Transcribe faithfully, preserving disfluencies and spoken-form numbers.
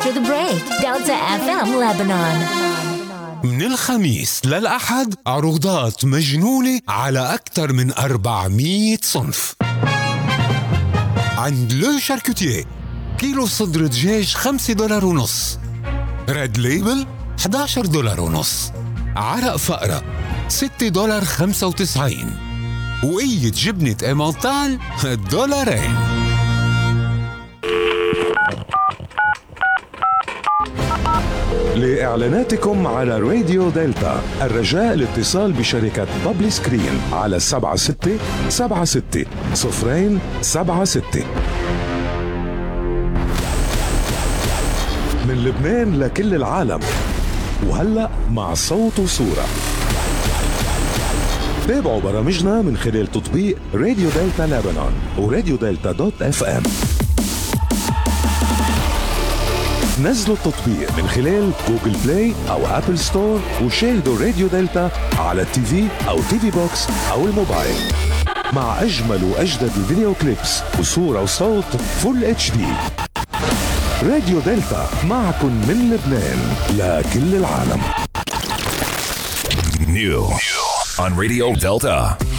after the break. Delta إف إم Lebanon. من الخميس للأحد عروضات مجنونة على أكثر من أربعمية صنف. عند لو شاركوتيه كيلو صدر دجاج خمسة دولار ونص، ريد ليبل إحدى عشر دولار ونص، عرق فقرة ستة دولار خمسة وتسعين، وقية جبنة إيمانتال دولارين. لإعلاناتكم على راديو دلتا الرجاء الاتصال بشركة بابلي سكرين على سبعة ستة سبعة ستة صفرين سبعة ستة. من لبنان لكل العالم، وهلأ مع صوت وصورة. تابعوا برامجنا من خلال تطبيق راديو دلتا لبنان وراديو دلتا دوت اف ام. نزلوا التطبيق من خلال جوجل بلاي او ابل ستور وشاهدوا راديو دلتا على التي في او تي في بوكس او الموبايل مع اجمل واجدد الفيديو كليبس وصورة وصوت فول اتش دي. راديو دلتا معكم من لبنان لكل العالم. New on Radio Delta.